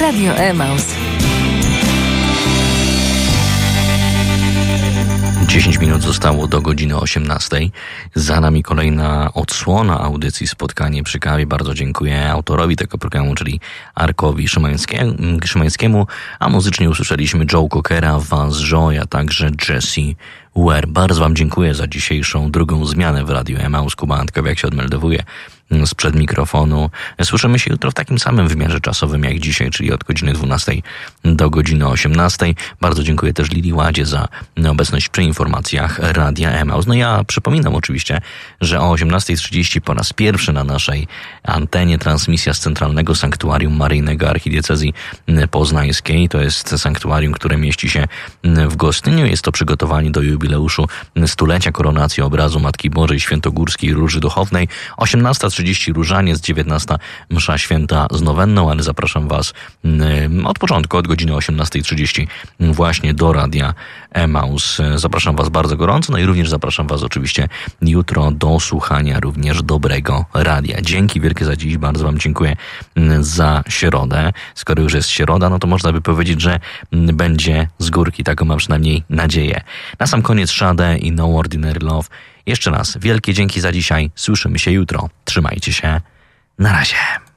Radio Emaus. 10 minut zostało do godziny 18. Za nami kolejna odsłona audycji Spotkanie przy kawie. Bardzo dziękuję autorowi tego programu, czyli Arkowi Szymańskiemu, a muzycznie usłyszeliśmy Joe Cockera, Vance Joy, a także Jessie Ware. Bardzo wam dziękuję za dzisiejszą drugą zmianę w Radiu Emaus. Kuba Antkowiak się odmeldowuje sprzed mikrofonu. Słyszymy się jutro w takim samym wymiarze czasowym jak dzisiaj, czyli od godziny 12 do godziny 18. Bardzo dziękuję też Lili Ładzie za obecność przy informacjach Radia Emaus. No ja przypominam oczywiście, że o 18:30 po raz pierwszy na naszej antenie transmisja z Centralnego Sanktuarium Maryjnego Archidiecezji Poznańskiej. To jest sanktuarium, które mieści się w Gostyniu. Jest to przygotowanie do jubileuszu stulecia koronacji obrazu Matki Bożej Świętogórskiej Róży Duchownej. 18:30 różaniec, 19 msza święta z nowenną, ale zapraszam was od początku, od godziny 18:30 właśnie do Radia Emaus. Zapraszam was bardzo gorąco, no i również zapraszam was oczywiście jutro do słuchania również dobrego radia. Dzięki wielkie za dziś, bardzo wam dziękuję za środę. Skoro już jest środa, no to można by powiedzieć, że będzie z górki, taką mam przynajmniej nadzieję. Na sam koniec Sade i No Ordinary Love. Jeszcze raz wielkie dzięki za dzisiaj. Słyszymy się jutro. Trzymajcie się. Na razie.